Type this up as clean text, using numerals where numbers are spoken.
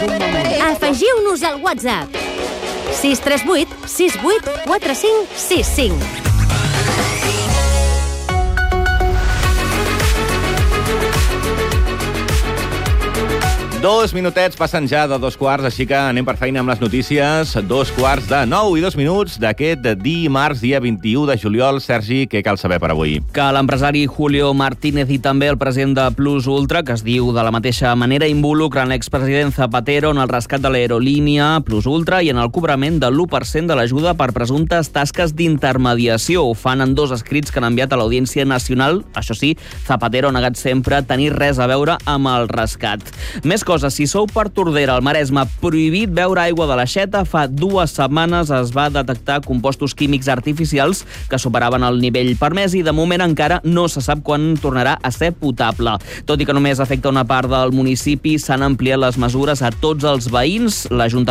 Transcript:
Afegiu-nos al WhatsApp 638 68 45 65. 2 minutets passen ja de 2:15, així que anem per feina amb les notícies. 2:09 i 2 minuts d'aquest dimarts, dia 21 de juliol. Sergi, què cal saber per avui? Que l'empresari Julio Martínez i també el president de Plus Ultra, que es diu de la mateixa manera, involucren l'expresident Zapatero en el rescat de l'aerolínia Plus Ultra i en el cobrament de l'1% de l'ajuda per presumptes tasques d'intermediació. Ho fan en 2 escrits que han enviat a l'Audiència Nacional. Això sí, Zapatero ha negat sempre tenir res a veure amb el rescat. Més coses, si sou per Tordera, al Maresme, prohibit beure aigua de l'aixeta. Fa 2 setmanes es va detectar compostos químics artificials que superaven el nivell permès i de moment encara no se sap quan tornarà a ser potable. Tot i que només afecta una part del municipi, s'han ampliat les mesures a tots els veïns. L'Ajuntament